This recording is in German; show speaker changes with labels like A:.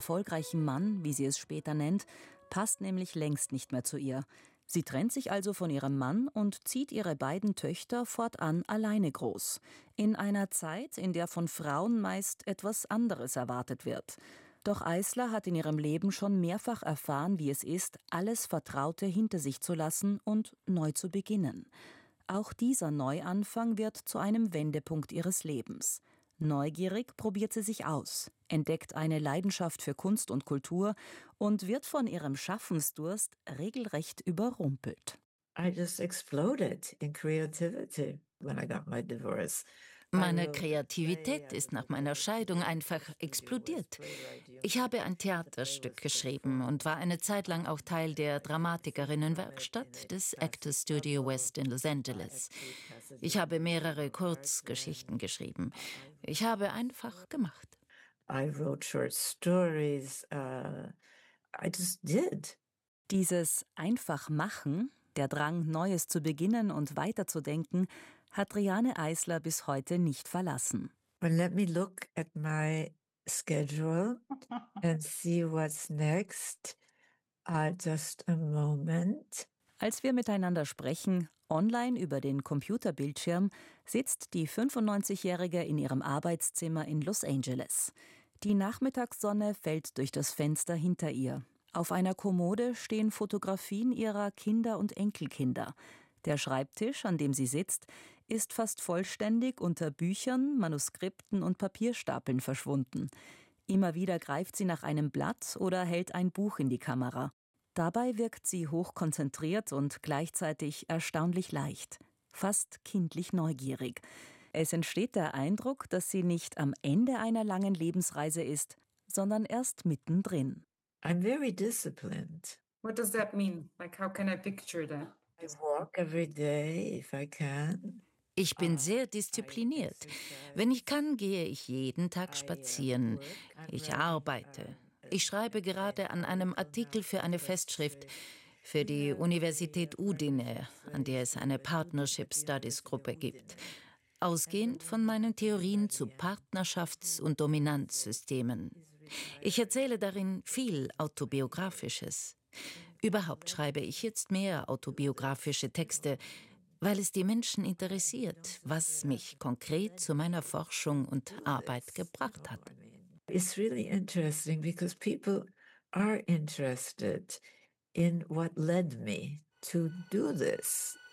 A: erfolgreichen Mann, wie sie es später nennt, passt nämlich längst nicht mehr zu ihr. Sie trennt sich also von ihrem Mann und zieht ihre beiden Töchter fortan alleine groß. In einer Zeit, in der von Frauen meist etwas anderes erwartet wird. Doch Eisler hat in ihrem Leben schon mehrfach erfahren, wie es ist, alles Vertraute hinter sich zu lassen und neu zu beginnen. Auch dieser Neuanfang wird zu einem Wendepunkt ihres Lebens. Neugierig probiert sie sich aus, entdeckt eine Leidenschaft für Kunst und Kultur und wird von ihrem Schaffensdurst regelrecht überrumpelt.
B: I just exploded in creativity when I got my divorce.
C: Meine Kreativität ist nach meiner Scheidung einfach explodiert. Ich habe ein Theaterstück geschrieben und war eine Zeit lang auch Teil der Dramatikerinnenwerkstatt des Actors Studio West in Los Angeles. Ich habe mehrere Kurzgeschichten geschrieben. Ich habe einfach gemacht.
B: I wrote short stories. I just did.
A: Dieses Einfach-Machen, der Drang, Neues zu beginnen und weiterzudenken, hat Riane Eisler bis heute nicht verlassen.
B: Well, let me look at my schedule and see what's next. Just a moment.
A: Als wir miteinander sprechen, online über den Computerbildschirm, sitzt die 95-Jährige in ihrem Arbeitszimmer in Los Angeles. Die Nachmittagssonne fällt durch das Fenster hinter ihr. Auf einer Kommode stehen Fotografien ihrer Kinder und Enkelkinder. Der Schreibtisch, an dem sie sitzt, ist fast vollständig unter Büchern, Manuskripten und Papierstapeln verschwunden. Immer wieder greift sie nach einem Blatt oder hält ein Buch in die Kamera. Dabei wirkt sie hochkonzentriert und gleichzeitig erstaunlich leicht, fast kindlich neugierig. Es entsteht der Eindruck, dass sie nicht am Ende einer langen Lebensreise ist, sondern erst mittendrin.
B: I'm very disciplined.
D: What does that mean? Like, how can I picture that?
B: I walk every day if I can.
C: Ich bin sehr diszipliniert. Wenn ich kann, gehe ich jeden Tag spazieren. Ich arbeite. Ich schreibe gerade an einem Artikel für eine Festschrift für die Universität Udine, an der es eine Partnership Studies Gruppe gibt. Ausgehend von meinen Theorien zu Partnerschafts- und Dominanzsystemen. Ich erzähle darin viel Autobiografisches. Überhaupt schreibe ich jetzt mehr autobiografische Texte, weil es die Menschen interessiert, was mich konkret zu meiner Forschung und Arbeit gebracht hat.
B: It's really interesting because people are interested in what led me to do this.